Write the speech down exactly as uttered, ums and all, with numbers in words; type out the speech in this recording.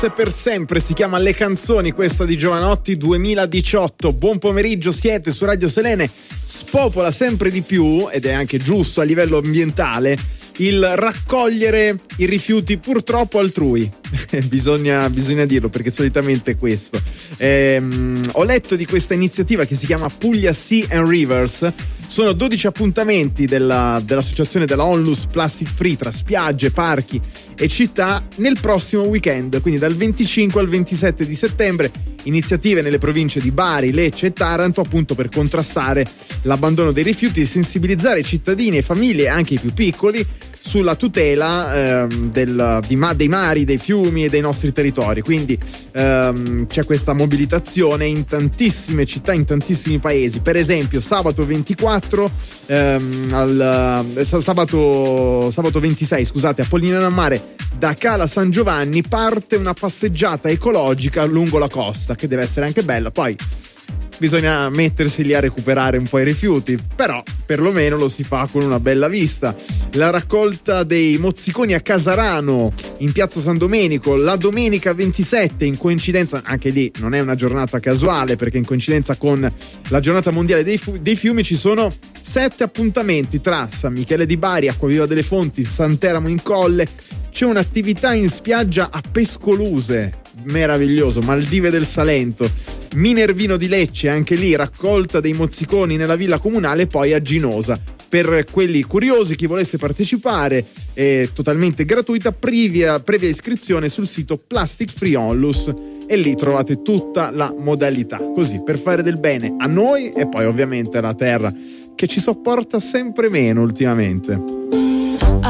Per sempre si chiama Le Canzoni, questa di Giovanotti duemiladiciotto. Buon pomeriggio, siete su Radio Selene. Spopola sempre di più, ed è anche giusto a livello ambientale, il raccogliere i rifiuti purtroppo altrui. bisogna, bisogna dirlo, perché solitamente è questo. Ehm, ho letto di questa iniziativa che si chiama Puglia Sea and Rivers. Sono dodici appuntamenti della, dell'associazione della Onlus Plastic Free tra spiagge, parchi e città nel prossimo weekend, quindi dal venticinque al ventisette di settembre. Iniziative nelle province di Bari, Lecce e Taranto, appunto per contrastare l'abbandono dei rifiuti e sensibilizzare i cittadini e famiglie, anche i più piccoli, sulla tutela ehm, del, di ma, dei mari, dei fiumi e dei nostri territori. Quindi ehm, c'è questa mobilitazione in tantissime città, in tantissimi paesi. Per esempio sabato ventiquattro ehm, al, eh, sabato, sabato ventisei scusate a Polignano a Mare, da Cala San Giovanni parte una passeggiata ecologica lungo la costa, che deve essere anche bella. Poi bisogna mettersi lì a recuperare un po' i rifiuti, però perlomeno lo si fa con una bella vista. La raccolta dei mozziconi a Casarano in piazza San Domenico la domenica ventisette, in coincidenza, anche lì non è una giornata casuale, perché in coincidenza con la giornata mondiale dei, fu- dei fiumi ci sono sette appuntamenti tra San Michele di Bari, Acquaviva delle Fonti, Sant'Eramo in Colle. C'è un'attività in spiaggia a Pescoluse, meraviglioso, Maldive del Salento, Minervino di Lecce, anche lì raccolta dei mozziconi nella villa comunale, poi a Ginosa. Per quelli curiosi, chi volesse partecipare è totalmente gratuita, previa, previa iscrizione sul sito Plastic Free Onlus, e lì trovate tutta la modalità, così per fare del bene a noi e poi ovviamente alla terra che ci sopporta sempre meno ultimamente.